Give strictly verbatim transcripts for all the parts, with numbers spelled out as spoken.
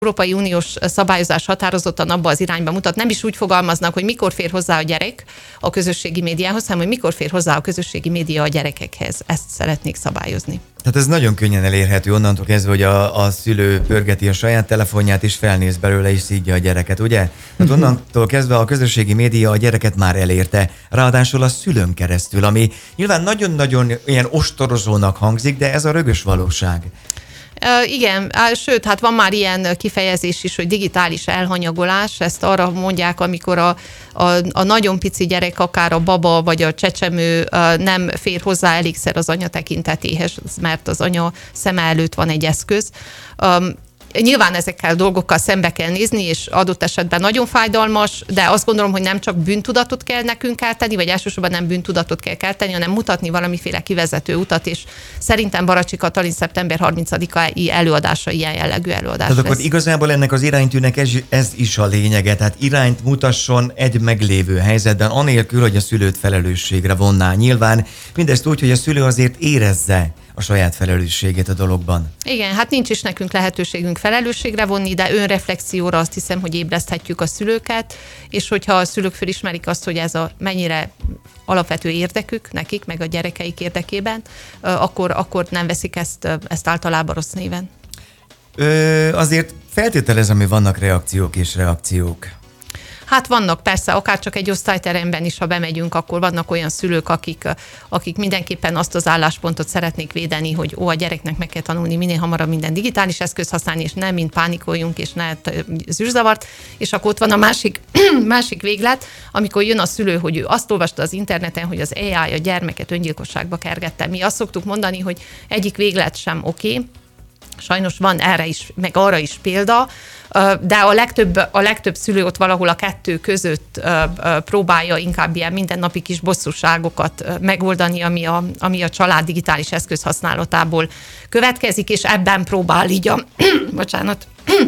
Európai Uniós szabályozás határozottan abba az irányba mutat, nem is úgy fogalmaznak, hogy mikor fér hozzá a gyerek a közösségi médiához, hanem hogy mikor fér hozzá a közösségi média a gyerekekhez. Ezt szeretnék szabályozni. Tehát ez nagyon könnyen elérhető onnantól kezdve, hogy a, a szülő pörgeti a saját telefonját, és felnéz belőle, és szídja a gyereket, ugye? Tehát onnantól kezdve a közösségi média a gyereket már elérte, ráadásul a szülőn keresztül, ami nyilván nagyon-nagyon ilyen ostorozónak hangzik, de ez a rögös valóság. Uh, igen, sőt, hát van már ilyen kifejezés is, hogy digitális elhanyagolás, ezt arra mondják, amikor a, a, a nagyon pici gyerek, akár a baba vagy a csecsemő uh, nem fér hozzá elégszer az anya tekintetéhez, mert az anya szeme előtt van egy eszköz. Um, Nyilván ezekkel a dolgokkal szembe kell nézni, és adott esetben nagyon fájdalmas, de azt gondolom, hogy nem csak bűntudatot kell nekünk kelteni, vagy elsősorban nem bűntudatot kell kelteni, hanem mutatni valamiféle kivezető utat, és szerintem Baracsi Katalin szeptember harmincadikai előadása ilyen jellegű előadás Tehát lesz. akkor igazából ennek az iránytűnek ez, ez is a lényege, tehát irányt mutasson egy meglévő helyzetben, anélkül, hogy a szülőt felelősségre vonná. Nyilván mindezt úgy, hogy a szülő azért érezze a saját felelősségét a dologban. Igen, hát nincs is nekünk lehetőségünk felelősségre vonni, de önreflexióra azt hiszem, hogy ébreszthetjük a szülőket, és hogyha a szülők felismerik azt, hogy ez a mennyire alapvető érdekük nekik, meg a gyerekeik érdekében, akkor, akkor nem veszik ezt, ezt általában rossz néven. Ö, azért feltételezem, hogy vannak reakciók és reakciók. Hát vannak persze, akár csak egy osztályteremben is, ha bemegyünk, akkor vannak olyan szülők, akik, akik mindenképpen azt az álláspontot szeretnék védeni, hogy ó, a gyereknek meg kell tanulni minél hamarabb minden digitális eszköz használni, és nem mind pánikoljunk, és ne zűrzavart. És akkor ott van a másik, másik véglet, amikor jön a szülő, hogy ő azt olvasta az interneten, hogy az á i a gyermeket öngyilkosságba kergette. Mi azt szoktuk mondani, hogy egyik véglet sem oké, okay. Sajnos van erre is, meg arra is példa, de a legtöbb, a legtöbb szülő ott valahol a kettő között próbálja inkább ilyen mindennapi kis bosszúságokat megoldani, ami a, ami a család digitális eszköz használatából következik, és ebben próbál így a... bocsánat...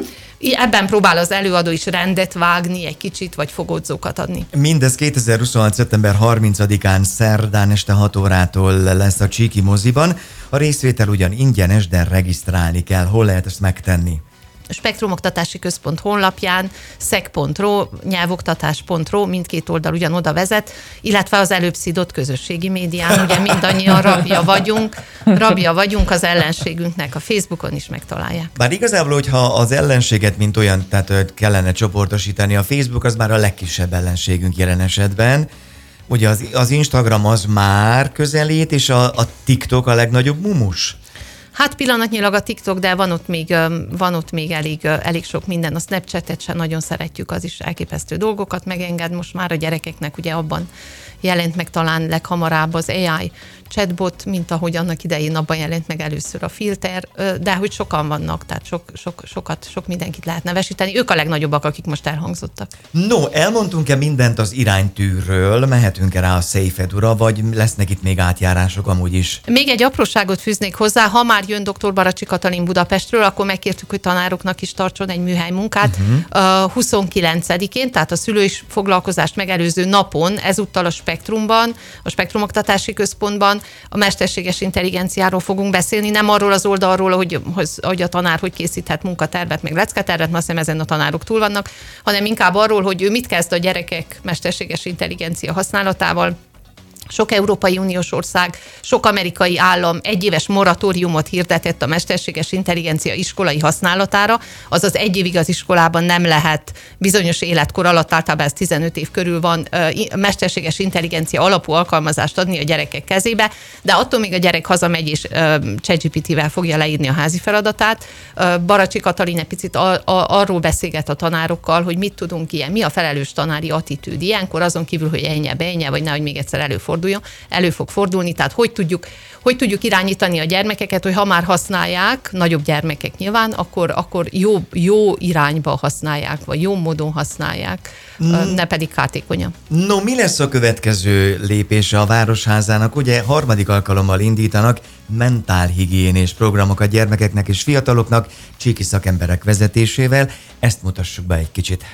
Ebben próbál az előadó is rendet vágni egy kicsit, vagy fogódzókat adni. Mindez kétezer-huszonhat. szeptember harmincadikán szerdán este hat órától lesz a Csíki moziban. A részvétel ugyan ingyenes, de regisztrálni kell. Hol lehet ezt megtenni? Spektrum Oktatási Központ honlapján, szeg pont ro, nyelvoktatás pont ro, mindkét oldal ugyanoda vezet, illetve az előbb szidott közösségi médián, ugye mindannyian rabja vagyunk, rabja vagyunk az ellenségünknek, a Facebookon is megtalálják. Bár igazából, hogyha az ellenséget, mint olyan, tehát kellene csoportosítani, a Facebook az már a legkisebb ellenségünk jelen esetben. Ugye az, az Instagram az már közelít, és a, a TikTok a legnagyobb mumus. Hát pillanatnyilag a TikTok, de van ott még, van ott még elég, elég sok minden. A Snapchatet sem nagyon szeretjük, az is elképesztő dolgokat megenged. Most már a gyerekeknek ugye abban jelent meg talán leghamarabb az á i chatbot, mint ahogy annak idején abban jelent meg először a filter, de hogy sokan vannak, tehát sok, sok, sokat, sok mindenkit lehet nevesíteni. Ők a legnagyobbak, akik most elhangzottak. No, elmondtunk-e mindent az iránytűről? Mehetünk-e rá a SafeEdu-ra, vagy lesznek itt még átjárások amúgy is? Még egy apróságot fűznék hozzá, ha már jön doktor Baracsi Katalin Budapestről, akkor megkértük, hogy tanároknak is tartson egy műhely munkát. Uh-huh. huszonkilencedikén, tehát a szülői foglalkozást megelőző napon, ezúttal a Spektrumban, a Spektrum Oktatási Központban a mesterséges intelligenciáról fogunk beszélni, nem arról az oldalról, hogy, hogy a tanár hogy készíthet munkatervet, meg lecketervet, mert azt hiszem ezen a tanárok túl vannak, hanem inkább arról, hogy ő mit kezd a gyerekek mesterséges intelligencia használatával. Sok Európai Uniós ország, sok amerikai állam egyéves moratóriumot hirdetett a mesterséges intelligencia iskolai használatára, azaz egy évig az iskolában nem lehet bizonyos életkor alatt, általában ez tizenöt év körül van, mesterséges intelligencia alapú alkalmazást adni a gyerekek kezébe, de attól még a gyerek hazamegy és ChatGPT-vel fogja leírni a házi feladatát. Baracsi Katalin egy picit a, a, arról beszélget a tanárokkal, hogy mit tudunk ilyen, mi a felelős tanári attitűd ilyenkor, azon kívül, hogy ennyi, bennyi, vagy nehogy még egyszer előfordul. elő fog fordulni, tehát hogy tudjuk, hogy tudjuk irányítani a gyermekeket, hogy ha már használják, nagyobb gyermekek nyilván, akkor, akkor jó, jó irányba használják, vagy jó módon használják, mm. ne pedig kártékonyan. No, mi lesz a következő lépése a Városházának? Ugye harmadik alkalommal indítanak mentálhigiénés programokat gyermekeknek és fiataloknak, csíki szakemberek vezetésével. Ezt mutassuk be egy kicsit.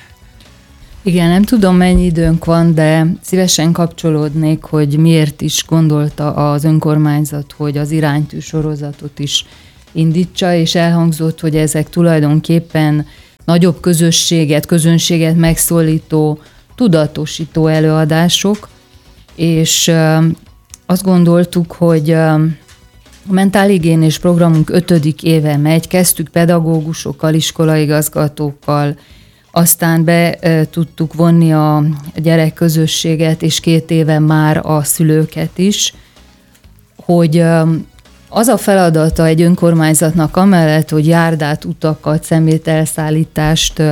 Igen, nem tudom, mennyi időnk van, de szívesen kapcsolódnék, hogy miért is gondolta az önkormányzat, hogy az iránytű sorozatot is indítsa, és elhangzott, hogy ezek tulajdonképpen nagyobb közösséget, közönséget megszólító, tudatosító előadások, és azt gondoltuk, hogy a mentálhigiénés programunk ötödik éve megy, kezdtük pedagógusokkal, iskolaigazgatókkal, aztán be tudtuk vonni a gyerekközösséget, és két éve már a szülőket is, hogy az a feladata egy önkormányzatnak amellett, hogy járdát, utakat, szemételszállítást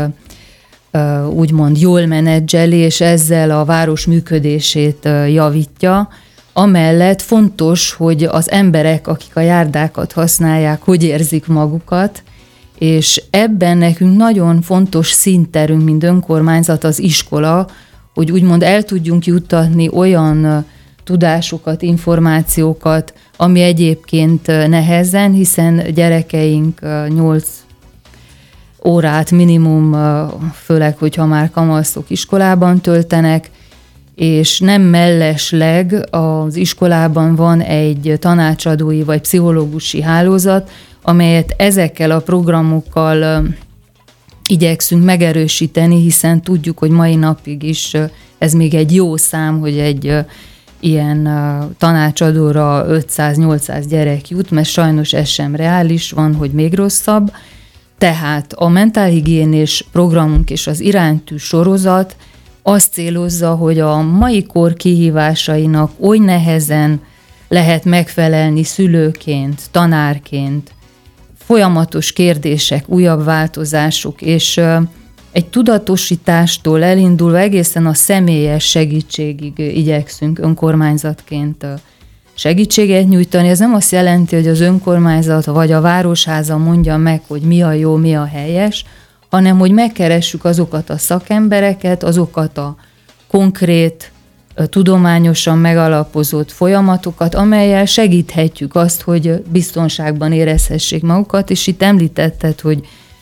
úgymond jól menedzseli, és ezzel a város működését javítja, amellett fontos, hogy az emberek, akik a járdákat használják, hogy érzik magukat, és ebben nekünk nagyon fontos színterünk, mint önkormányzat az iskola, hogy úgymond el tudjunk juttatni olyan tudásokat, információkat, ami egyébként nehezen, hiszen gyerekeink nyolc órát minimum, főleg, hogyha már kamaszok iskolában töltenek, és nem mellesleg az iskolában van egy tanácsadói vagy pszichológusi hálózat, amelyet ezekkel a programokkal igyekszünk megerősíteni, hiszen tudjuk, hogy mai napig is ez még egy jó szám, hogy egy ilyen tanácsadóra ötszáz-nyolcszáz gyerek jut, mert sajnos ez sem reális, van, hogy még rosszabb. Tehát a mentálhigiénés programunk és az iránytű sorozat azt célozza, hogy a mai kor kihívásainak oly nehezen lehet megfelelni szülőként, tanárként, folyamatos kérdések, újabb változások, és egy tudatosítástól elindulva egészen a személyes segítségig igyekszünk önkormányzatként segítséget nyújtani. Ez nem azt jelenti, hogy az önkormányzat vagy a városháza mondja meg, hogy mi a jó, mi a helyes, hanem hogy megkeressük azokat a szakembereket, azokat a konkrét, tudományosan megalapozott folyamatokat, amellyel segíthetjük azt, hogy biztonságban érezhessék magukat, és itt említetted, hogy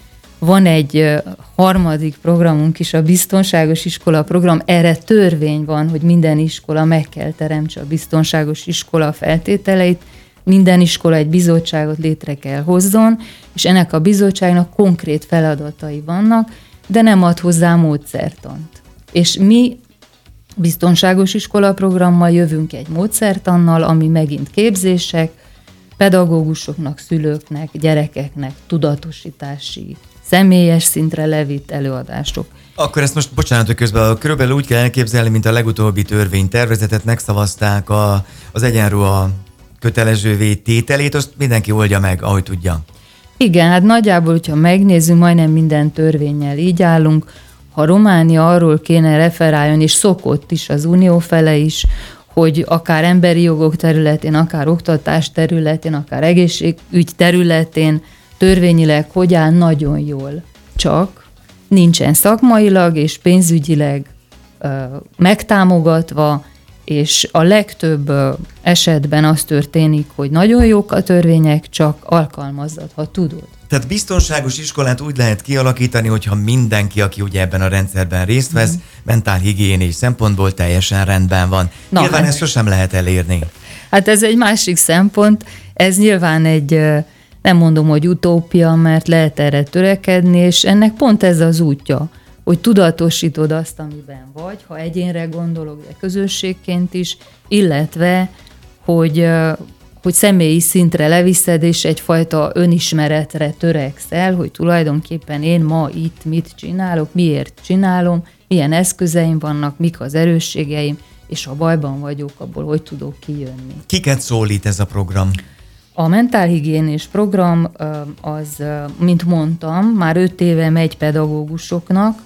van egy harmadik programunk is, a biztonságos iskola program, erre törvény van, hogy minden iskola meg kell teremtse a biztonságos iskola feltételeit, minden iskola egy bizottságot létre kell hozzon, és ennek a bizottságnak konkrét feladatai vannak, de nem ad hozzá módszertant. És mi biztonságos iskola programmal jövünk egy módszertannal, ami megint képzések, pedagógusoknak, szülőknek, gyerekeknek tudatosítási, személyes szintre levitt előadások. Akkor ezt most, bocsánat, hogy közben körülbelül úgy kell elképzelni, mint a legutóbbi törvénytervezetet, megszavazták a, az egyenruha kötelezővé tételét, azt mindenki oldja meg, ahogy tudja. Igen, hát nagyjából, hogyha megnézzük, majdnem minden törvénnyel így állunk. Ha Románia arról kéne referáljon, és szokott is az Unió fele is, hogy akár emberi jogok területén, akár oktatás területén, akár egészségügy területén törvényileg hogy áll, nagyon jól. Csak nincsen szakmailag és pénzügyileg ö, megtámogatva, és a legtöbb ö, esetben az történik, hogy nagyon jók a törvények, csak alkalmazzad, ha tudod. Tehát biztonságos iskolát úgy lehet kialakítani, hogyha mindenki, aki ugye ebben a rendszerben részt vesz, mm. mentálhigiénés szempontból teljesen rendben van. Na, nyilván hát, ezt sosem lehet elérni. Hát ez egy másik szempont, ez nyilván egy, nem mondom, hogy utópia, mert lehet erre törekedni, és ennek pont ez az útja, hogy tudatosítod azt, amiben vagy, ha egyénre gondolok, de közösségként is, illetve, hogy hogy személyi szintre leviszed, és egyfajta önismeretre törekszel, hogy tulajdonképpen én ma itt mit csinálok, miért csinálom, milyen eszközeim vannak, mik az erősségeim, és ha bajban vagyok, abból hogy tudok kijönni. Kiket szólít ez a program? A mentálhigiénés program az, mint mondtam, már öt éve megy pedagógusoknak,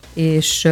és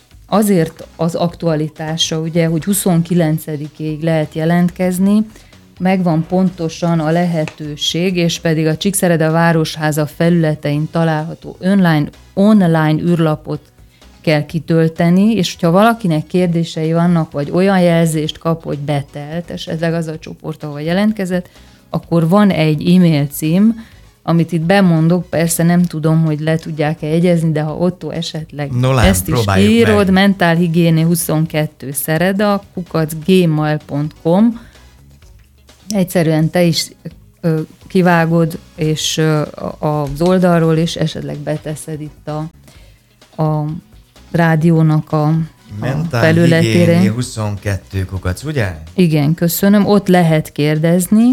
azért az aktualitása, ugye, hogy huszonkilencedikéig lehet jelentkezni, megvan pontosan a lehetőség, és pedig a Csíkszereda Városháza felületein található online, online űrlapot kell kitölteni, és ha valakinek kérdései vannak, vagy olyan jelzést kap, hogy betelt, esetleg az a csoport, ahol jelentkezett, akkor van egy e-mail cím, amit itt bemondok, persze nem tudom, hogy le tudják-e jegyezni, de ha Otto esetleg no, lám, ezt is írod, mentálhigiéné huszonkettő szereda, kukac gmail pont com, egyszerűen te is kivágod, és az oldalról, és esetleg beteszed itt a, a rádiónak a, a felületére. huszonkettő kukac, ugye? Igen, köszönöm. Ott lehet kérdezni.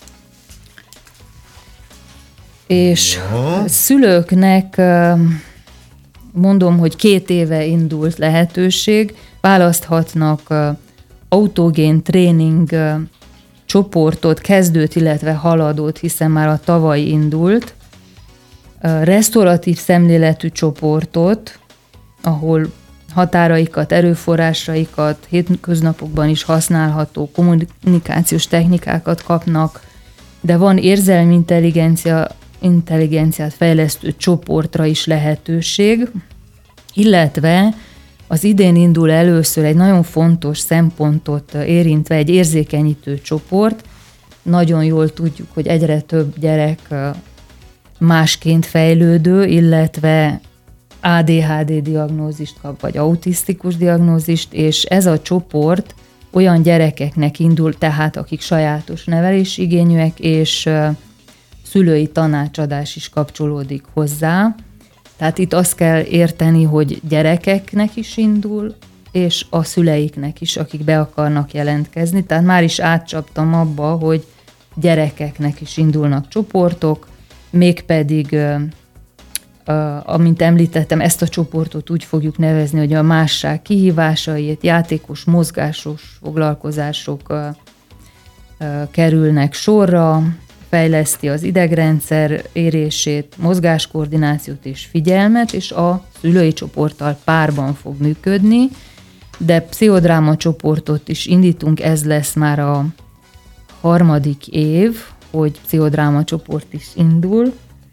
És Jó. szülőknek mondom, hogy két éve indult lehetőség, választhatnak autogén tréning csoportot, kezdőt, illetve haladót, hiszen már a tavaly indult, resztoratív szemléletű csoportot, ahol határaikat, erőforrásaikat, hétköznapokban is használható kommunikációs technikákat kapnak, de van érzelmi intelligencia, intelligenciát fejlesztő csoportra is lehetőség, illetve az idén indul először egy nagyon fontos szempontot érintve egy érzékenyítő csoport. Nagyon jól tudjuk, hogy egyre több gyerek másként fejlődő, illetve á dé há dé diagnózist kap, vagy autisztikus diagnózist, és ez a csoport olyan gyerekeknek indul, tehát akik sajátos nevelésigényűek, és szülői tanácsadás is kapcsolódik hozzá. Tehát itt azt kell érteni, hogy gyerekeknek is indul, és a szüleiknek is, akik be akarnak jelentkezni. Tehát már is átcsaptam abba, hogy gyerekeknek is indulnak csoportok, mégpedig, amint említettem, ezt a csoportot úgy fogjuk nevezni, hogy a másság kihívásait, játékos, mozgásos foglalkozások kerülnek sorra, fejleszti az idegrendszer érését, mozgáskoordinációt és figyelmet, és a szülői csoporttal párban fog működni, de pszichodráma csoportot is indítunk, ez lesz már a harmadik év, hogy pszichodráma csoport is indul,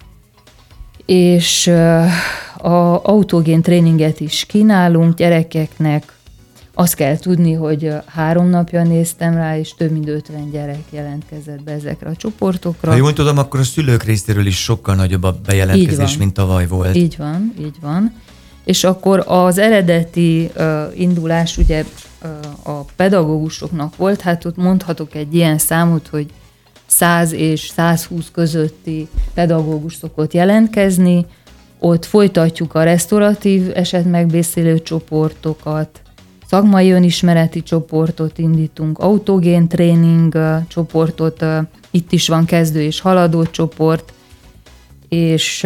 és a autogén tréninget is kínálunk gyerekeknek. Azt kell tudni, hogy három napja néztem rá, és több mint ötven gyerek jelentkezett be ezekre a csoportokra. Ha jól tudom, akkor a szülők részéről is sokkal nagyobb a bejelentkezés, mint tavaly volt. Így van, így van. És akkor az eredeti uh, indulás ugye uh, a pedagógusoknak volt, hát ott mondhatok egy ilyen számot, hogy száz és százhúsz közötti pedagógus szokott jelentkezni. Ott folytatjuk a resztoratív esetmegbeszélő csoportokat, szakmai önismereti csoportot indítunk, autogén tréning csoportot, itt is van kezdő és haladó csoport, és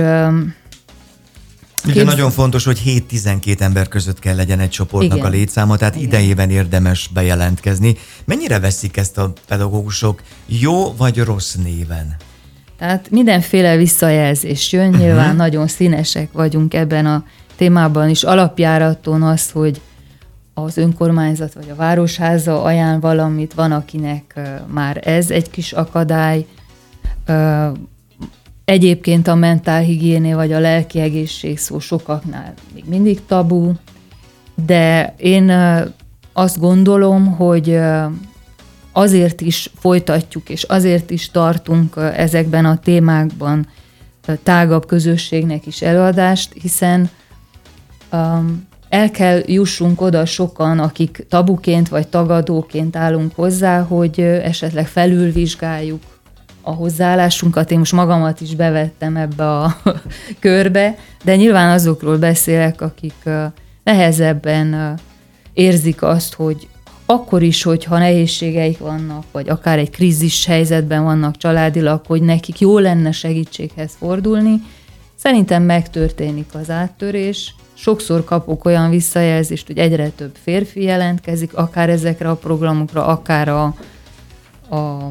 ugye képz... nagyon fontos, hogy hét-tizenkét ember között kell legyen egy csoportnak Igen. a létszáma, tehát Igen. idejében érdemes bejelentkezni. Mennyire veszik ezt a pedagógusok, jó vagy rossz néven? Tehát mindenféle visszajelzés jön, uh-huh. nyilván nagyon színesek vagyunk ebben a témában is. Alapjáraton az, hogy az önkormányzat vagy a városháza ajánl valamit, van, akinek uh, már ez egy kis akadály. Uh, egyébként a mentálhigiéné vagy a lelki egészség szó sokaknál még mindig tabu, de én uh, azt gondolom, hogy uh, azért is folytatjuk, és azért is tartunk uh, ezekben a témákban uh, tágabb közösségnek is előadást, hiszen um, el kell jussunk oda sokan, akik tabuként vagy tagadóként állunk hozzá, hogy esetleg felülvizsgáljuk a hozzáállásunkat. Én most magamat is bevettem ebbe a körbe, de nyilván azokról beszélek, akik nehezebben érzik azt, hogy akkor is, hogyha nehézségeik vannak, vagy akár egy krízis helyzetben vannak családilag, hogy nekik jó lenne segítséghez fordulni. Szerintem megtörténik az áttörés. Sokszor kapok olyan visszajelzést, hogy egyre több férfi jelentkezik, akár ezekre a programokra, akár a, a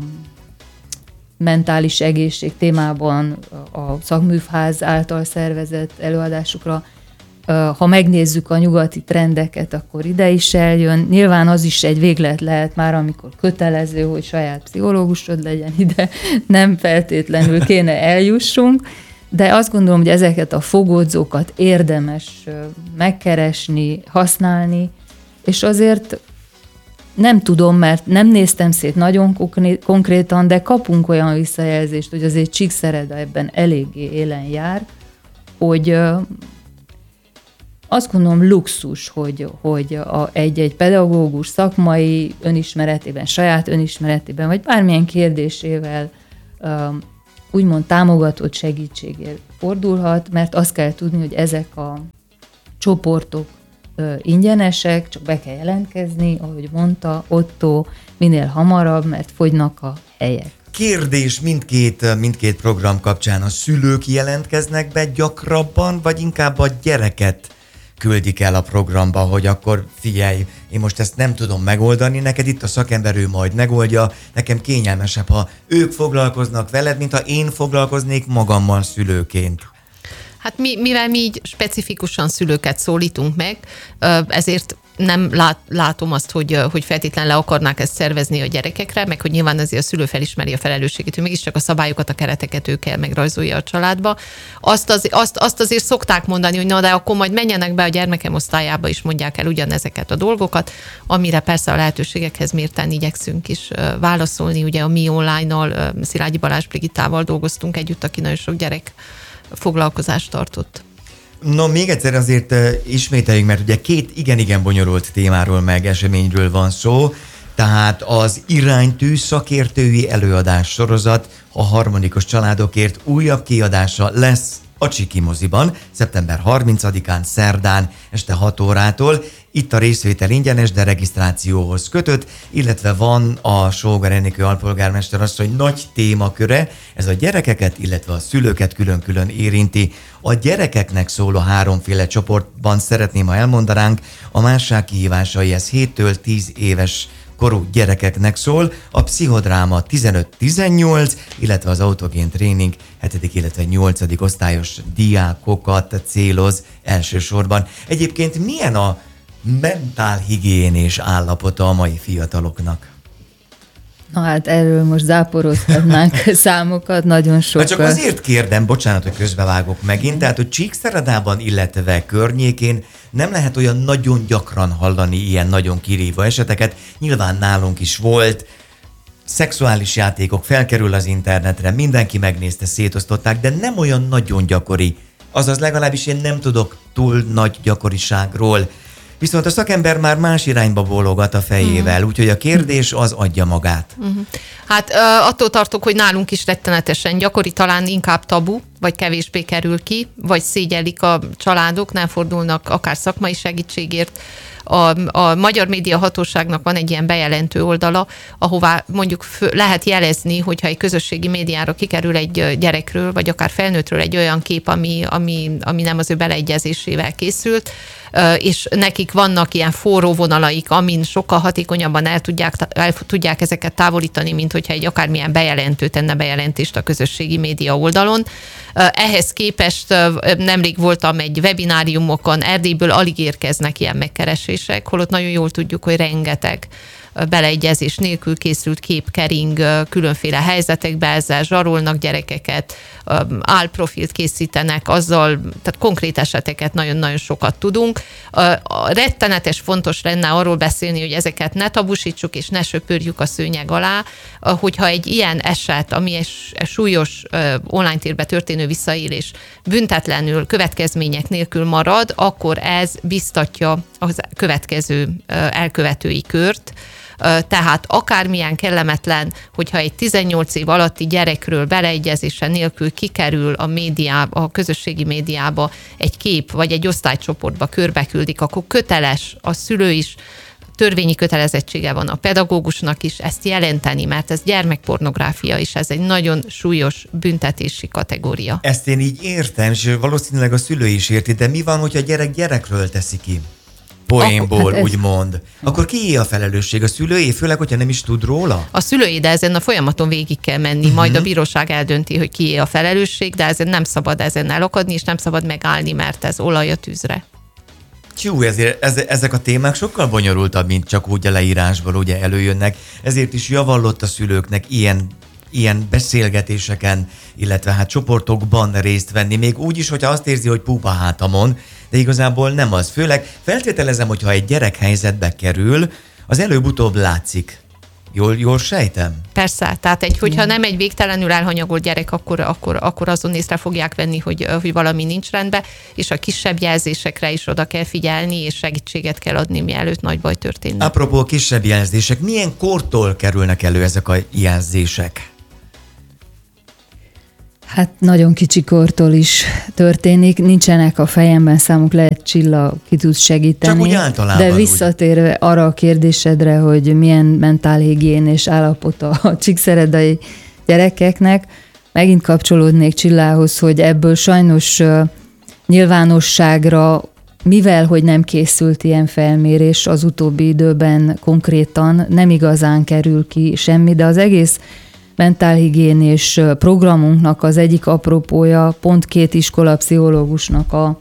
mentális egészség témában a szakművház által szervezett előadásokra. Ha megnézzük a nyugati trendeket, akkor ide is eljön. Nyilván az is egy véglet lehet már, amikor kötelező, hogy saját pszichológusod legyen ide, nem feltétlenül kéne eljussunk. De azt gondolom, hogy ezeket a fogódzókat érdemes megkeresni, használni, és azért nem tudom, mert nem néztem szét nagyon konkrétan, de kapunk olyan visszajelzést, hogy azért Csíkszereda ebben eléggé élen jár, hogy azt gondolom luxus, hogy, hogy a, egy-egy pedagógus szakmai önismeretében, saját önismeretében, vagy bármilyen kérdésével úgymond támogatott segítségért fordulhat, mert azt kell tudni, hogy ezek a csoportok ingyenesek, csak be kell jelentkezni, ahogy mondta Otto, minél hamarabb, mert fogynak a helyek. Kérdés mindkét, mindkét program kapcsán: a szülők jelentkeznek be gyakrabban, vagy inkább a gyereket küldik el a programba, hogy akkor figyelj, én most ezt nem tudom megoldani, neked itt a szakember, ő majd megoldja, nekem kényelmesebb, ha ők foglalkoznak veled, mint ha én foglalkoznék magammal szülőként. Hát mi, mivel mi így specifikusan szülőket szólítunk meg, ezért nem lát, látom azt, hogy, hogy feltétlenül le akarnák ezt szervezni a gyerekekre, meg hogy nyilván azért a szülő felismeri a felelősségét, hogy mégiscsak a szabályokat, a kereteket ő kell megrajzolja a családba. Azt, az, azt, azt azért szokták mondani, hogy na, de akkor majd menjenek be a gyermekem osztályába, és mondják el ugyanezeket a dolgokat, amire persze a lehetőségekhez mérten igyekszünk is válaszolni. Ugye a Mi Online-nal, Szilágyi Balázs Brigittával dolgoztunk együtt, aki nagyon sok gyerek foglalkozást tartott. No, még egyszer azért uh, ismételjünk, mert ugye két igen-igen bonyolult témáról meg eseményről van szó, tehát az Iránytű szakértői előadás sorozat a harmadikos családokért újabb kiadása lesz a Csiki moziban, szeptember harmincadikán szerdán este hat órától. Itt a részvétel ingyenes, de regisztrációhoz kötött, illetve van a Sógor Enikő alpolgármester asszony nagy témaköre, ez a gyerekeket, illetve a szülőket külön-külön érinti. A gyerekeknek szóló háromféle csoportban szeretném, ha elmondanánk, a másság kihívásai, ez héttől tíz éves korú gyerekeknek szól, a pszichodráma tizenöt-tizennyolc, illetve az autogén tréning hetedik, illetve nyolcadik osztályos diákokat céloz elsősorban. Egyébként milyen a mentálhigiénés állapota a mai fiataloknak? Na hát erről most záporozhatnánk számokat, nagyon sok. Hát csak azért kérdem, bocsánat, hogy közbevágok megint, tehát, hogy Csíkszeredában, illetve környékén nem lehet olyan nagyon gyakran hallani ilyen nagyon kirívó eseteket. Nyilván nálunk is volt, szexuális játékok, felkerül az internetre, mindenki megnézte, szétosztották, de nem olyan nagyon gyakori. Azaz legalábbis én nem tudok túl nagy gyakoriságról. Viszont a szakember már más irányba bólogat a fejével, mm. úgyhogy a kérdés az adja magát. Mm. Hát attól tartok, hogy nálunk is rettenetesen gyakori, talán inkább tabu, vagy kevésbé kerül ki, vagy szégyellik a családok, nem fordulnak akár szakmai segítségért. A, a Magyar Média Hatóságnak van egy ilyen bejelentő oldala, ahová mondjuk fő, lehet jelezni, hogyha egy közösségi médiára kikerül egy gyerekről, vagy akár felnőttről egy olyan kép, ami, ami, ami nem az ő beleegyezésével készült, és nekik vannak ilyen forró vonalaik, amin sokkal hatékonyabban el tudják, el tudják ezeket távolítani, mint hogyha egy akármilyen bejelentő tenne bejelentést a közösségi média oldalon. Ehhez képest nemrég voltam egy webináriumokon, Erdélyből alig érkeznek ilyen megkeresések, holott nagyon jól tudjuk, hogy rengeteg beleegyezés nélkül készült kép kering különféle helyzetekbe, ezzel zsarolnak gyerekeket, álprofilt készítenek, azzal, tehát konkrét eseteket nagyon-nagyon sokat tudunk. A rettenetes fontos lenne arról beszélni, hogy ezeket ne tabusítsuk és ne söpörjük a szőnyeg alá, hogyha egy ilyen eset, ami egy súlyos online térbe történő visszaélés büntetlenül, következmények nélkül marad, akkor ez biztatja a következő elkövetői kört. Tehát akármilyen kellemetlen, hogyha egy tizennyolc év alatti gyerekről beleegyezése nélkül kikerül a médiába, a közösségi médiába egy kép, vagy egy osztálycsoportba körbeküldik, akkor köteles a szülő is, törvényi kötelezettsége van a pedagógusnak is ezt jelenteni, mert ez gyermekpornográfia, és ez egy nagyon súlyos büntetési kategória. Ezt én így értem, és valószínűleg a szülő is érti, de mi van, hogyha a gyerek gyerekről teszi ki? Poénból, hát úgymond. Akkor kié a felelősség? A szülőé, főleg, hogyha nem is tud róla? A szülőé, de ezen a folyamaton végig kell menni. Uh-huh. Majd a bíróság eldönti, hogy kié a felelősség, de ezen nem szabad ezen elakadni, és nem szabad megállni, mert ez olaj a tűzre. Tyú, ezért, ez, ezek a témák sokkal bonyolultabb, mint csak úgy a leírásból ugye előjönnek. Ezért is javallott a szülőknek ilyen ilyen beszélgetéseken, illetve hát csoportokban részt venni, még úgy is, hogyha azt érzi, hogy pupa hátamon, de igazából nem az. Főleg feltételezem, hogyha egy gyerek helyzetbe kerül, az előbb-utóbb látszik. Jól, jól sejtem? Persze, tehát egy, hogyha nem egy végtelenül elhanyagolt gyerek, akkor, akkor, akkor azon észre fogják venni, hogy, hogy valami nincs rendben, és a kisebb jelzésekre is oda kell figyelni, és segítséget kell adni, mielőtt nagy baj történne. Apropó kisebb jelzések, milyen kortól kerülnek elő ezek a jelzések? Hát nagyon kicsikortól is történik, nincsenek a fejemben számuk, lehet Csilla ki tud segíteni. Csak úgy általában. De visszatérve úgy. Arra a kérdésedre, hogy milyen mentálhigiénés állapota a csíkszeredai gyerekeknek, megint kapcsolódnék Csillához, hogy ebből sajnos nyilvánosságra, mivel hogy nem készült ilyen felmérés az utóbbi időben konkrétan, nem igazán kerül ki semmi, de az egész mentálhigiénés programunknak az egyik apropója pont két iskolapszichológusnak a,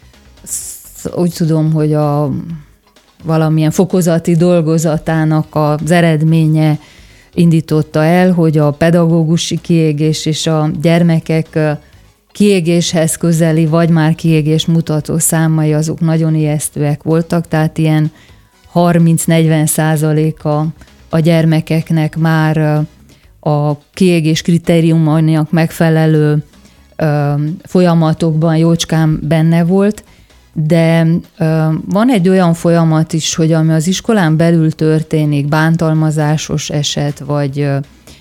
úgy tudom, hogy a valamilyen fokozati dolgozatának az eredménye indította el, hogy a pedagógusi kiégés és a gyermekek kiégéshez közeli, vagy már kiégés mutató számai azok nagyon ijesztőek voltak, tehát ilyen harminc-negyven százaléka a gyermekeknek már a kiégés kritériumainak megfelelő ö, folyamatokban jócskán benne volt, de ö, van egy olyan folyamat is, hogy ami az iskolán belül történik, bántalmazásos eset, vagy ö,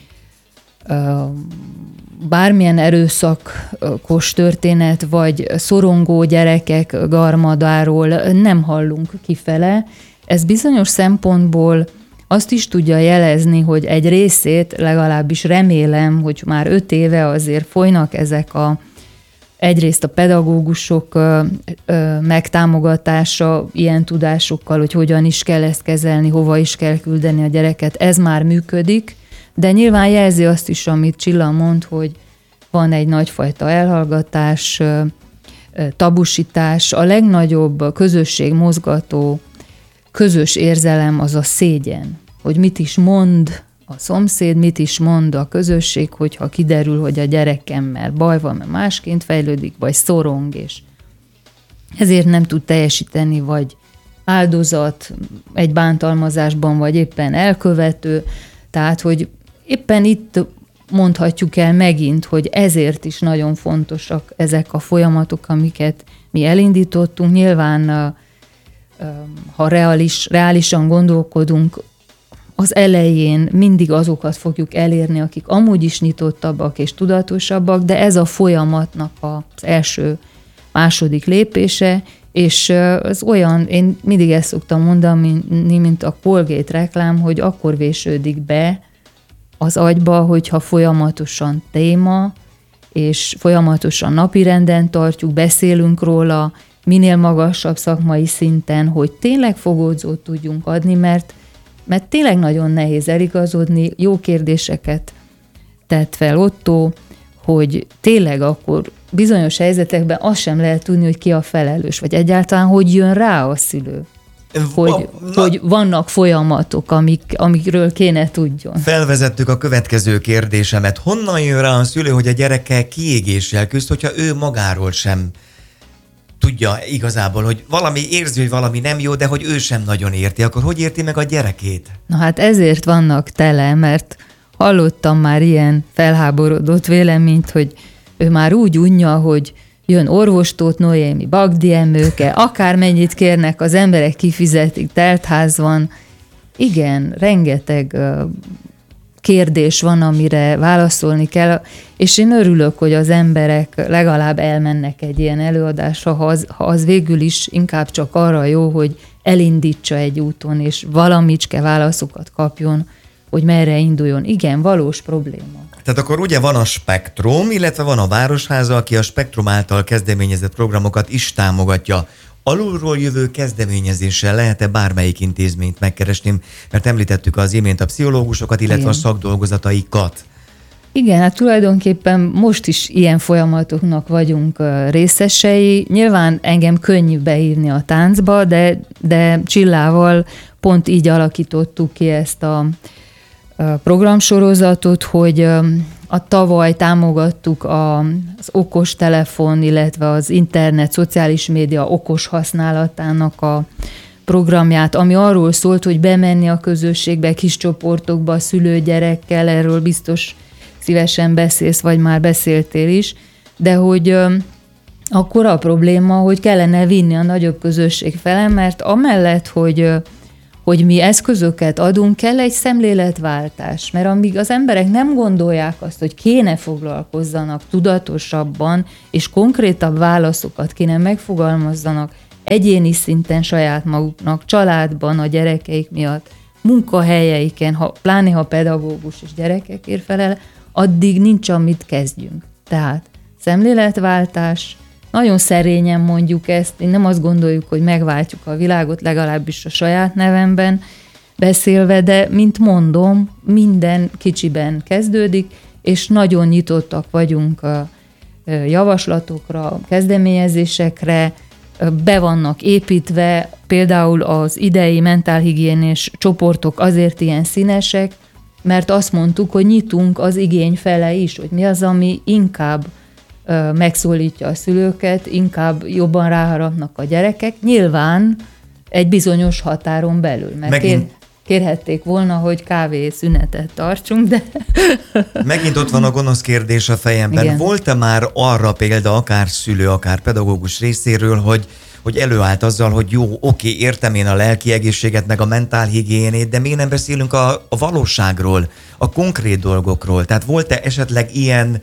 ö, bármilyen erőszakos történet, vagy szorongó gyerekek garmadáról nem hallunk kifele. Ez bizonyos szempontból azt is tudja jelezni, hogy egy részét, legalábbis remélem, hogy már öt éve azért folynak ezek a, egyrészt a pedagógusok ö, ö, megtámogatása ilyen tudásokkal, hogy hogyan is kell ezt kezelni, hova is kell küldeni a gyereket, ez már működik, de nyilván jelzi azt is, amit Csilla mond, hogy van egy nagyfajta elhallgatás, ö, tabusítás, a legnagyobb közösségmozgató közös érzelem az a szégyen, hogy mit is mond a szomszéd, mit is mond a közösség, hogyha kiderül, hogy a gyerekemmel baj van, mert másként fejlődik, vagy szorong, és ezért nem tud teljesíteni, vagy áldozat egy bántalmazásban, vagy éppen elkövető. Tehát, hogy éppen itt mondhatjuk el megint, hogy ezért is nagyon fontosak ezek a folyamatok, amiket mi elindítottunk. Nyilván ha reális, reálisan gondolkodunk, az elején mindig azokat fogjuk elérni, akik amúgy is nyitottabbak és tudatosabbak, de ez a folyamatnak az első, második lépése, és az olyan, én mindig ezt szoktam mondani, mint a Colgate reklám, hogy akkor vésődik be az agyba, hogyha folyamatosan téma, és folyamatosan napirenden tartjuk, beszélünk róla, minél magasabb szakmai szinten, hogy tényleg fogódzót tudjunk adni, mert, mert tényleg nagyon nehéz eligazodni, jó kérdéseket tett fel Ottó, hogy tényleg akkor bizonyos helyzetekben azt sem lehet tudni, hogy ki a felelős, vagy egyáltalán hogy jön rá a szülő, hogy, hogy vannak folyamatok, amik, amikről kéne tudjon. Felvezettük a következő kérdésemet. Honnan jön rá a szülő, hogy a gyereke kiégéssel küzd, hogyha ő magáról sem tudja igazából, hogy valami érzi, hogy valami nem jó, de hogy ő sem nagyon érti, akkor hogy érti meg a gyerekét? Na hát ezért vannak tele, mert hallottam már ilyen felháborodott véleményt, hogy ő már úgy unja, hogy jön orvostót, Noémi, Bagdi-emőke, akármennyit kérnek, az emberek kifizetik, teltház van. Igen, rengeteg kérdés van, amire válaszolni kell, és én örülök, hogy az emberek legalább elmennek egy ilyen előadásra, ha az, ha az végül is inkább csak arra jó, hogy elindítsa egy úton, és valamicske válaszokat kapjon, hogy merre induljon. Igen, valós probléma. Tehát akkor ugye van a Spektrum, illetve van a Városháza, aki a Spektrum által kezdeményezett programokat is támogatja. Alulról jövő kezdeményezéssel lehet-e bármelyik intézményt megkeresni, mert említettük az imént a pszichológusokat, illetve Igen. a szakdolgozataikat. Igen, hát tulajdonképpen most is ilyen folyamatoknak vagyunk részesei. Nyilván engem könnyű beírni a táncba, de, de Csillával pont így alakítottuk ki ezt a programsorozatot, hogy a tavaly támogattuk az okostelefon, illetve az internet, szociális média okos használatának a programját, ami arról szólt, hogy bemenni a közösségbe, kis csoportokba, a szülő-gyerekkel, erről biztos szívesen beszélsz, vagy már beszéltél is, de hogy akkor a probléma, hogy kellene vinni a nagyobb közösség fele, mert amellett, hogy hogy mi eszközöket adunk, kell egy szemléletváltás, mert amíg az emberek nem gondolják azt, hogy kéne foglalkozzanak tudatosabban, és konkrétabb válaszokat kéne megfogalmazzanak egyéni szinten saját maguknak, családban, a gyerekeik miatt, munkahelyeiken, ha, pláne ha pedagógus és gyerekekért felel, addig nincs, amit kezdjünk. Tehát szemléletváltás, nagyon szerényen mondjuk ezt, én nem azt gondoljuk, hogy megváltjuk a világot, legalábbis a saját nevemben beszélve, de mint mondom, minden kicsiben kezdődik, és nagyon nyitottak vagyunk a javaslatokra, kezdeményezésekre, be vannak építve, például az idei mentálhigiénés csoportok azért ilyen színesek, mert azt mondtuk, hogy nyitunk az igény fele is, hogy mi az, ami inkább megszólítja a szülőket, inkább jobban ráharapnak a gyerekek, nyilván egy bizonyos határon belül, mert Megint... kérhették volna, hogy kávészünetet tartsunk, de... Megint ott van a gonosz kérdés a fejemben. Igen. Volt-e már arra példa, akár szülő, akár pedagógus részéről, hogy, hogy előállt azzal, hogy jó, oké, értem én a lelki egészséget, meg a mentálhigiénét, de miért nem beszélünk a, a valóságról, a konkrét dolgokról? Tehát volt-e esetleg ilyen,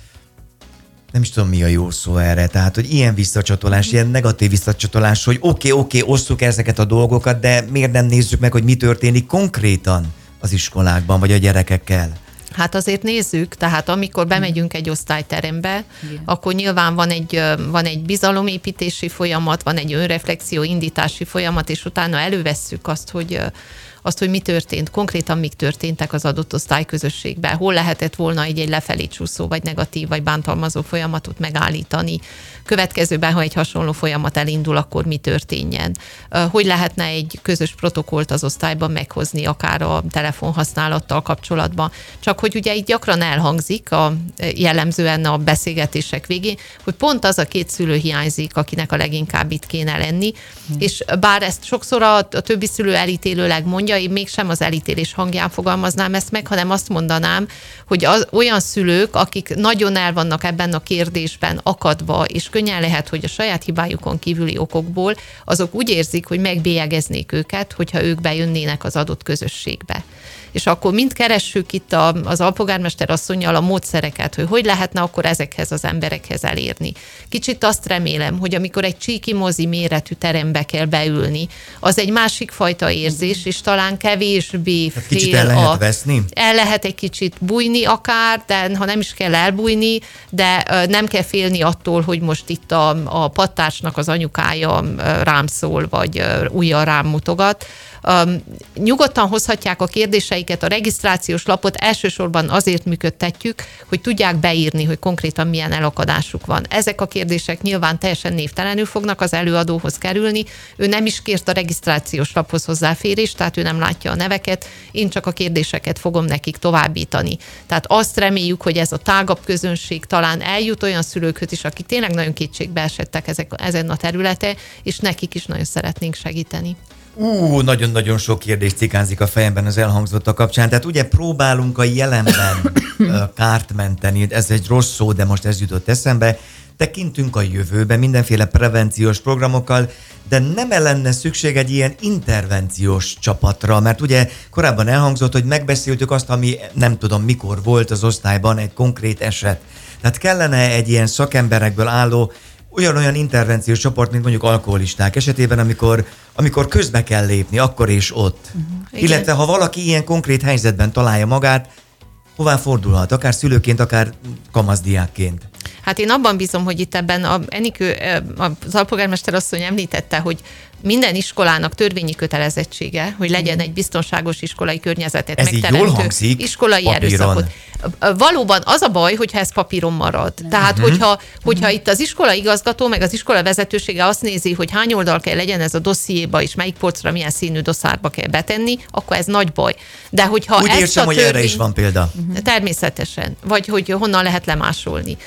nem is tudom, mi a jó szó erre, tehát, hogy ilyen visszacsatolás, ilyen negatív visszacsatolás, hogy oké, oké, osszuk ezeket a dolgokat, de miért nem nézzük meg, hogy mi történik konkrétan az iskolákban, vagy a gyerekekkel? Hát azért nézzük, tehát amikor bemegyünk egy osztályterembe, igen, akkor nyilván van egy, van egy bizalomépítési folyamat, van egy önreflexió indítási folyamat, és utána elővesszük azt, hogy azt, hogy mi történt, konkrétan mik történtek az adott osztályközösségben, hol lehetett volna egy, egy lefelé csúszó, vagy negatív, vagy bántalmazó folyamatot megállítani. Következőben, ha egy hasonló folyamat elindul, akkor mi történjen. Hogy lehetne egy közös protokollt az osztályban meghozni, akár a telefonhasználattal kapcsolatban. Csak hogy ugye itt gyakran elhangzik, a, jellemzően a beszélgetések végén, hogy pont az a két szülő hiányzik, akinek a leginkább itt kéne lenni, hmm. és bár ezt sokszor a, a többi szülő elítélőleg mondja, én mégsem az elítélés hangján fogalmaznám ezt meg, hanem azt mondanám, hogy az, olyan szülők, akik nagyon el vannak ebben a kérdésben akadva, és könnyen lehet, hogy a saját hibájukon kívüli okokból, azok úgy érzik, hogy megbélyegeznék őket, hogyha ők bejönnének az adott közösségbe. És akkor mind keressük itt a, az alpolgármester asszonnyal a módszereket, hogy hogy lehetne akkor ezekhez az emberekhez elérni. Kicsit azt remélem, hogy amikor egy csíki mozi méretű terembe kell beülni, az egy másik fajta érzés, és talán kevésbé fél kicsit el lehet a, veszni? El lehet egy kicsit bújni akár, de ha nem is kell elbújni, de nem kell félni attól, hogy most itt a, a pattársnak az anyukája rám szól, vagy ujjal rám mutogat. Um, nyugodtan hozhatják a kérdéseiket, a regisztrációs lapot elsősorban azért működtetjük, hogy tudják beírni, hogy konkrétan milyen elakadásuk van. Ezek a kérdések nyilván teljesen névtelenül fognak az előadóhoz kerülni. Ő nem is kért a regisztrációs laphoz hozzáférést, tehát ő nem látja a neveket, én csak a kérdéseket fogom nekik továbbítani. Tehát azt reméljük, hogy ez a tágabb közönség talán eljut olyan szülőkhöz is, akik tényleg nagyon kétségbe esettek ezek, ezen a területen, és nekik is nagyon szeretnénk segíteni. Ú, nagyon-nagyon sok kérdés cikánzik a fejemben az elhangzottak kapcsán. Tehát ugye próbálunk a jelenben kárt menteni, ez egy rossz szó, de most ez jutott eszembe. Tekintünk a jövőbe mindenféle prevenciós programokkal, de nem lenne szükség egy ilyen intervenciós csapatra, mert ugye korábban elhangzott, hogy megbeszéltük azt, ami nem tudom mikor volt az osztályban egy konkrét eset. Tehát kellene egy ilyen szakemberekből álló olyan-olyan intervenciós csoport, mint mondjuk alkoholisták esetében, amikor, amikor közbe kell lépni, akkor és ott. Uh-huh. Illetve ha valaki ilyen konkrét helyzetben találja magát, hová fordulhat, akár szülőként, akár kamaszdiákként. Hát én abban bízom, hogy itt ebben a, Enikő, az alpolgármester asszony említette, hogy minden iskolának törvényi kötelezettsége, hogy legyen egy biztonságos iskolai környezetet ez megteremtő iskolai papíron. Erőszakot. Valóban az a baj, hogyha ez papíron marad. Tehát, uh-huh. hogyha, hogyha itt az iskola igazgató, meg az iskola vezetősége azt nézi, hogy hány oldal kell legyen ez a dossziéba, és melyik polcra milyen színű dosszárba kell betenni, akkor ez nagy baj. De hogyha úgy ezt értsem, a hogy törvény... erre is van példa. Természetesen. Vagy hogy honnan lehet lemásolni.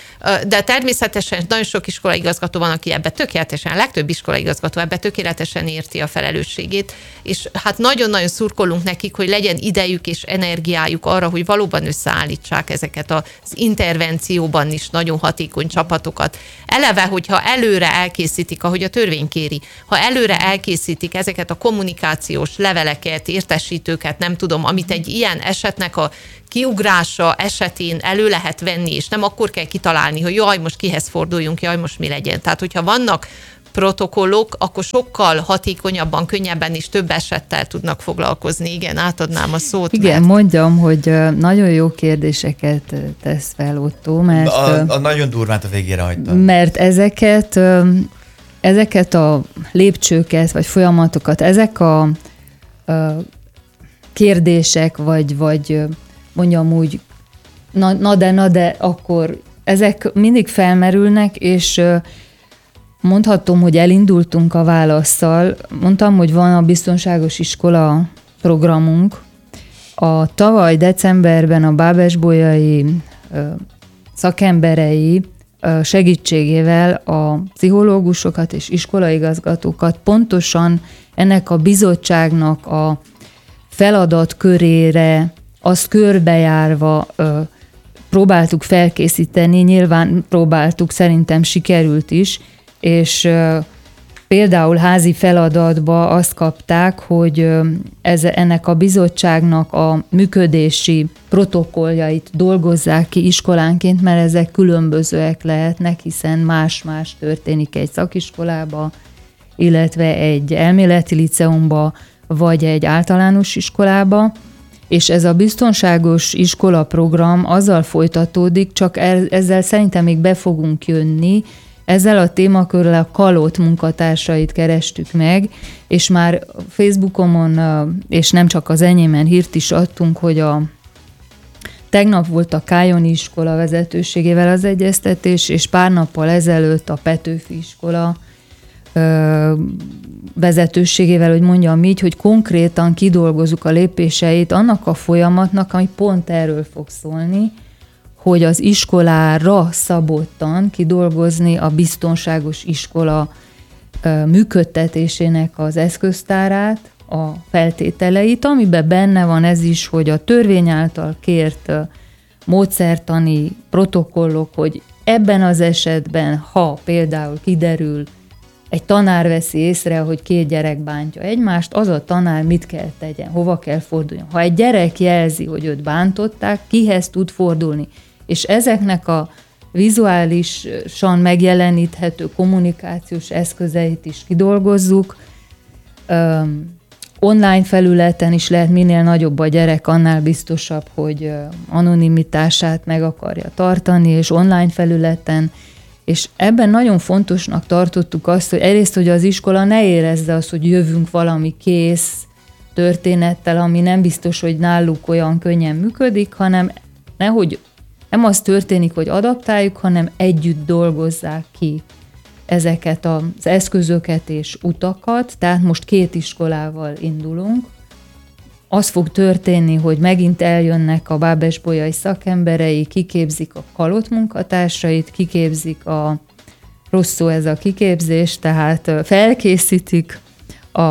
de természetesen nagyon sok iskolaigazgató van, aki ebbe tökéletesen, a legtöbb iskolaigazgató ebbe tökéletesen érti a felelősségét, és hát nagyon-nagyon szurkolunk nekik, hogy legyen idejük és energiájuk arra, hogy valóban összeállítsák ezeket az intervencióban is nagyon hatékony csapatokat. Eleve, hogyha előre elkészítik, ahogy a törvény kéri, ha előre elkészítik ezeket a kommunikációs leveleket, értesítőket, nem tudom, amit egy ilyen esetnek a kiugrása esetén elő lehet venni, és nem akkor kell kitalálni, hogy jaj, most kihez forduljunk, jaj, most mi legyen. Tehát, hogyha vannak protokollok, akkor sokkal hatékonyabban, könnyebben és több esettel tudnak foglalkozni. Igen, átadnám a szót. Igen, mert... mondjam, hogy nagyon jó kérdéseket tesz fel Ottó, mert... A, a nagyon durvát a végére hagytam. Mert ezeket, ezeket a lépcsőket, vagy folyamatokat, ezek a, a kérdések, vagy, vagy mondjam úgy, na, na de, na de, akkor ezek mindig felmerülnek, és mondhatom, hogy elindultunk a válasszal. Mondtam, hogy van a Biztonságos Iskola programunk. A tavaly decemberben a bábesbolyai szakemberei segítségével a pszichológusokat és iskolaigazgatókat pontosan ennek a bizottságnak a feladatkörére, azt körbejárva ö, próbáltuk felkészíteni, nyilván próbáltuk, szerintem sikerült is, és ö, például házi feladatba azt kapták, hogy ö, ez, ennek a bizottságnak a működési protokolljait dolgozzák ki iskolánként, mert ezek különbözőek lehetnek, hiszen más-más történik egy szakiskolába, illetve egy elméleti liceumba, vagy egy általános iskolába, és ez a biztonságos iskola program azzal folytatódik, csak ezzel szerintem még be fogunk jönni, ezzel a témakörrel a Kalót munkatársait kerestük meg, és már Facebookomon, és nem csak az enyémen hírt is adtunk, hogy a tegnap volt a Kájoni iskola vezetőségével az egyeztetés, és pár nappal ezelőtt a Petőfi iskola vezetőségével, hogy mondjam így, hogy konkrétan kidolgozzuk a lépéseit annak a folyamatnak, ami pont erről fog szólni, hogy az iskolára szabottan kidolgozni a biztonságos iskola működtetésének az eszköztárát, a feltételeit, amiben benne van ez is, hogy a törvény által kért módszertani protokollok, hogy ebben az esetben, ha például kiderül, egy tanár veszi észre, hogy két gyerek bántja egymást, az a tanár mit kell tegyen, hova kell forduljon. Ha egy gyerek jelzi, hogy őt bántották, kihez tud fordulni. És ezeknek a vizuálisan megjeleníthető kommunikációs eszközeit is kidolgozzuk. Um, online felületen is lehet, minél nagyobb a gyerek, annál biztosabb, hogy anonimitását meg akarja tartani, és online felületen. És ebben nagyon fontosnak tartottuk azt, hogy egyrészt, hogy az iskola ne érezze azt, hogy jövünk valami kész történettel, ami nem biztos, hogy náluk olyan könnyen működik, hanem nehogy nem az történik, hogy adaptáljuk, hanem együtt dolgozzák ki ezeket az eszközöket és utakat. Tehát most két iskolával indulunk. Az fog történni, hogy megint eljönnek a bábesbolyai szakemberei, kiképzik a Kalott munkatársait, kiképzik a, rossz szó ez a kiképzés, tehát felkészítik a,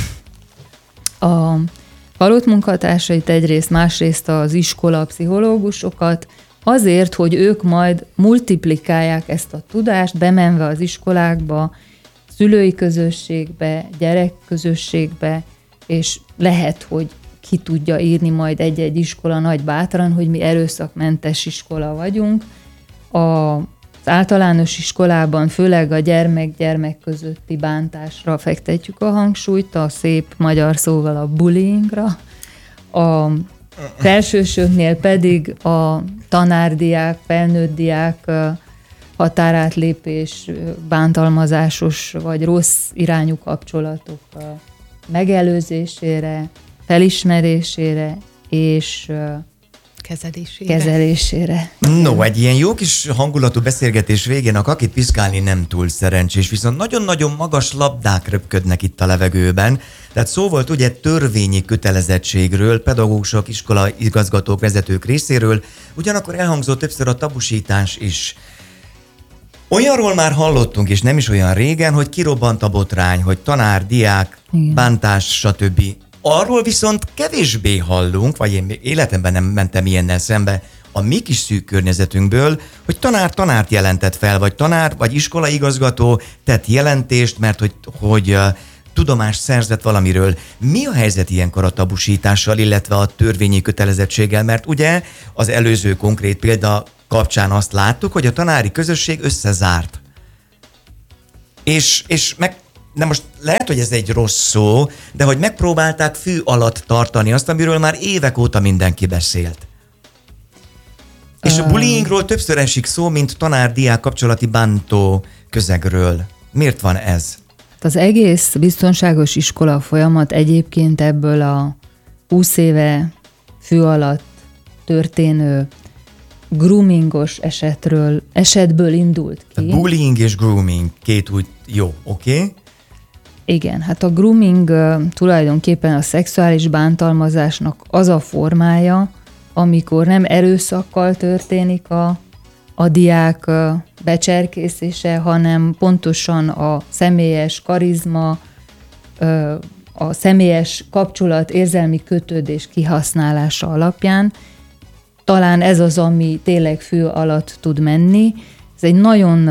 a Kalott munkatársait egyrészt, másrészt az iskola pszichológusokat, azért, hogy ők majd multiplikálják ezt a tudást, bemenve az iskolákba, szülői közösségbe, gyerekközösségbe, és lehet, hogy ki tudja írni majd egy-egy iskola nagy bátran, hogy mi erőszakmentes iskola vagyunk. Az általános iskolában főleg a gyermek-gyermek közötti bántásra fektetjük a hangsúlyt, a szép magyar szóval a bullyingra. A felsősöknél pedig a tanárdiák, felnőtt diák határátlépés, bántalmazásos vagy rossz irányú kapcsolatok megelőzésére, felismerésére és kezelésére. kezelésére. No, egy ilyen jó kis hangulatú beszélgetés végén a kakit piszkálni nem túl szerencsés, viszont nagyon-nagyon magas labdák röpködnek itt a levegőben. Tehát szó volt ugye törvényi kötelezettségről, pedagógusok, iskola igazgatók, vezetők részéről, ugyanakkor elhangzott többször a tabusítás is. Olyanról már hallottunk, és nem is olyan régen, hogy kirobbant a botrány, hogy tanár, diák, igen, bántás, stb. Arról viszont kevésbé hallunk, vagy én életemben nem mentem ilyennel szembe, a mi kis szűk környezetünkből, hogy tanár tanárt jelentett fel, vagy tanár, vagy iskolaigazgató tett jelentést, mert hogy, hogy uh, tudomást szerzett valamiről. Mi a helyzet ilyenkor a tabusítással, illetve a törvényi kötelezettséggel? Mert ugye az előző konkrét példa kapcsán azt láttuk, hogy a tanári közösség összezárt. És, és meg, de most lehet, hogy ez egy rossz szó, de hogy megpróbálták fű alatt tartani azt, amiről már évek óta mindenki beszélt. És a bullyingról többször esik szó, mint tanár-diák kapcsolati bántó közegről. Miért van ez? Az egész biztonságos iskola folyamat egyébként ebből a húsz éve fű alatt történő groomingos esetről, esetből indult ki. A bullying és grooming, két úgy jó, oké? Okay? Igen, hát a grooming uh, tulajdonképpen a szexuális bántalmazásnak az a formája, amikor nem erőszakkal történik a, a diák uh, becserkészése, hanem pontosan a személyes karizma, uh, a személyes kapcsolat, érzelmi kötődés kihasználása alapján. Talán ez az, ami tényleg fű alatt tud menni. Ez egy nagyon,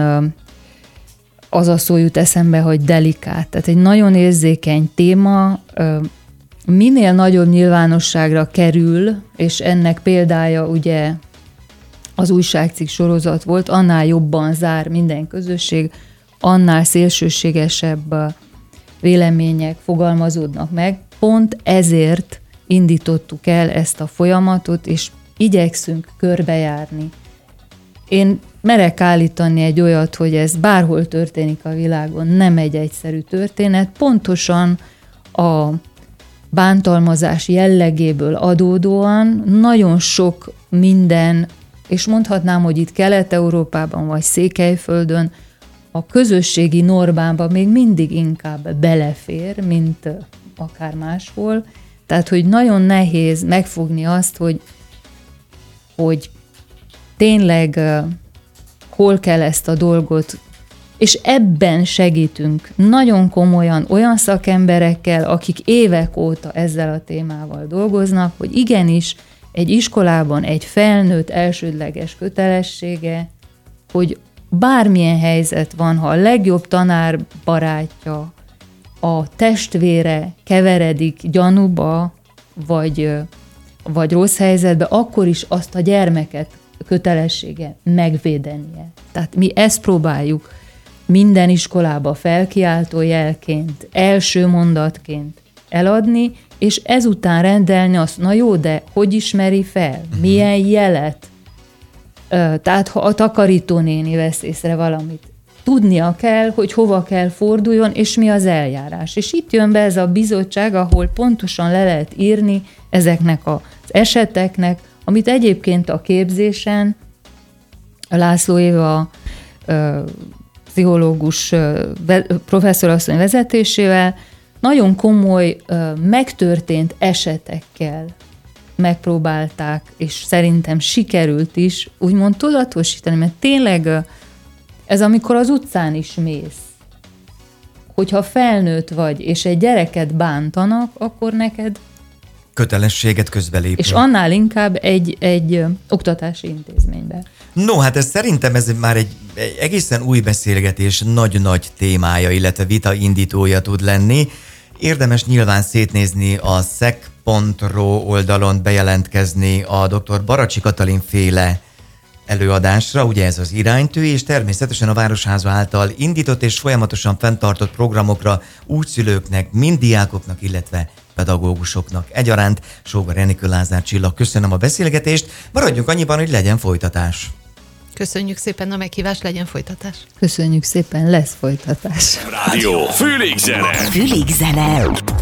az a szó jut eszembe, hogy delikát, tehát egy nagyon érzékeny téma, minél nagyobb nyilvánosságra kerül, és ennek példája ugye az újságcikk sorozat volt, annál jobban zár minden közösség, annál szélsőségesebb vélemények fogalmazódnak meg. Pont ezért indítottuk el ezt a folyamatot, és igyekszünk körbejárni. Én merek állítani egy olyat, hogy ez bárhol történik a világon, nem egy egyszerű történet, pontosan a bántalmazás jellegéből adódóan nagyon sok minden, és mondhatnám, hogy itt Kelet-Európában vagy Székelyföldön a közösségi normába még mindig inkább belefér, mint akár máshol. Tehát, hogy nagyon nehéz megfogni azt, hogy hogy tényleg uh, hol kell ezt a dolgot, és ebben segítünk nagyon komolyan olyan szakemberekkel, akik évek óta ezzel a témával dolgoznak, hogy igenis egy iskolában egy felnőtt elsődleges kötelessége, hogy bármilyen helyzet van, ha a legjobb tanár barátja, a testvére keveredik gyanúba, vagy vagy rossz helyzetbe, akkor is azt a gyermeket kötelessége megvédenie. Tehát mi ezt próbáljuk minden iskolába felkiáltó jelként, első mondatként eladni, és ezután rendelni azt, na jó, de hogy ismeri fel? Milyen jelet? Tehát ha a takarítónéni vesz észre valamit, tudnia kell, hogy hova kell forduljon, és mi az eljárás. És itt jön be ez a bizottság, ahol pontosan le lehet írni ezeknek az eseteknek, amit egyébként a képzésen a László Éva ö, pszichológus ö, professzorasszony vezetésével nagyon komoly ö, megtörtént esetekkel megpróbálták, és szerintem sikerült is úgymond tudatosítani, mert tényleg ö, ez amikor az utcán is mész, hogyha felnőtt vagy, és egy gyereket bántanak, akkor neked kötelességet közbelépni. És annál inkább egy, egy ö, oktatási intézménybe. No, hát ez szerintem ez már egy, egy egészen új beszélgetés, nagy-nagy témája, illetve vita indítója tud lenni. Érdemes nyilván szétnézni a szek pont ro oldalon, bejelentkezni a dr. Baracsi Katalin féle előadásra, ugye ez az iránytű, és természetesen a Városháza által indított és folyamatosan fenntartott programokra úgy szülőknek, mind diákoknak, illetve pedagógusoknak egyaránt. Sógor Enikő, Lázár Csilla, köszönöm a beszélgetést, maradjunk annyiban, hogy legyen folytatás. Köszönjük szépen a meghívást, legyen folytatás. Köszönjük szépen, lesz folytatás. Rádió, Fülig zene. Fülig zene.